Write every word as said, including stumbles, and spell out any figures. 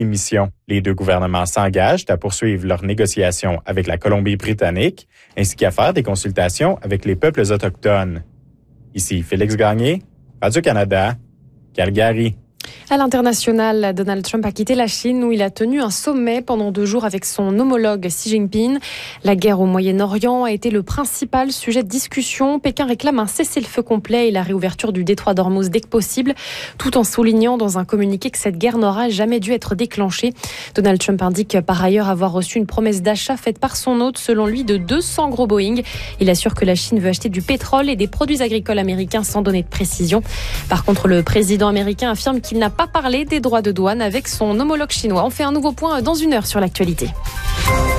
émissions. Les deux gouvernements s'engagent à poursuivre leurs négociations avec la Colombie-Britannique, ainsi qu'à faire des consultations avec les peuples autochtones. Ici Félix Gagné, Radio-Canada, Calgary. À l'international, Donald Trump a quitté la Chine où il a tenu un sommet pendant deux jours avec son homologue Xi Jinping. La guerre au Moyen-Orient a été le principal sujet de discussion. Pékin réclame un cessez-le-feu complet et la réouverture du détroit d'Ormuz dès que possible, tout en soulignant dans un communiqué que cette guerre n'aura jamais dû être déclenchée. Donald Trump indique par ailleurs avoir reçu une promesse d'achat faite par son hôte, selon lui, de deux cents gros Boeing. Il assure que la Chine veut acheter du pétrole et des produits agricoles américains sans donner de précision. Par contre, le président américain affirme qu'il n'a pas parlé des droits de douane avec son homologue chinois. On fait un nouveau point dans une heure sur l'actualité.